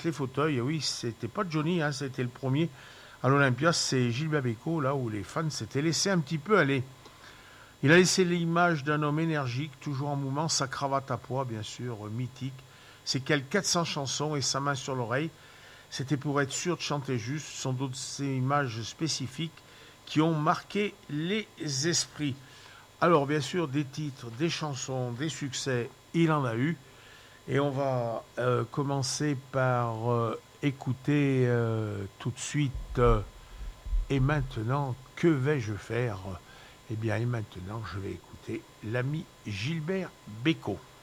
les fauteuils. Et oui, c'était pas Johnny, hein, c'était le premier à l'Olympia, c'est Gilbert Bécaud, là où les fans s'étaient laissés un petit peu aller. Il a laissé l'image d'un homme énergique, toujours en mouvement, sa cravate à pois, bien sûr, mythique, ses quelques 400 chansons et sa main sur l'oreille. C'était pour être sûr de chanter juste. Ce sont d'autres images spécifiques qui ont marqué les esprits. Alors, bien sûr, des titres, des chansons, des succès, il en a eu. Et on va commencer par écouter tout de suite. Et maintenant, que vais-je faire? Eh bien, et maintenant, je vais écouter l'ami Gilbert Bécaud.